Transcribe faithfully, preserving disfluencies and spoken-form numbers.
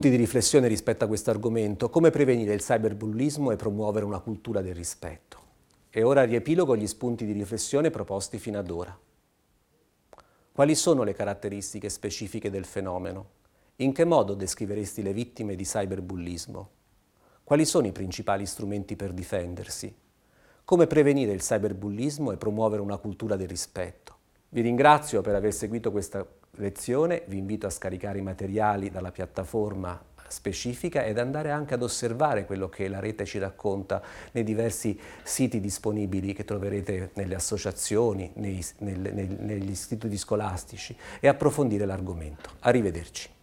Di riflessione rispetto a questo argomento: come prevenire il cyberbullismo e promuovere una cultura del rispetto. E ora riepilogo gli spunti di riflessione proposti fino ad ora. Quali sono le caratteristiche specifiche del fenomeno? In che modo descriveresti le vittime di cyberbullismo? Quali sono i principali strumenti per difendersi? Come prevenire il cyberbullismo e promuovere una cultura del rispetto? Vi ringrazio per aver seguito questa lezione, vi invito a scaricare i materiali dalla piattaforma specifica ed andare anche ad osservare quello che la rete ci racconta nei diversi siti disponibili che troverete nelle associazioni, nei, nel, nel, negli istituti scolastici, e approfondire l'argomento. Arrivederci.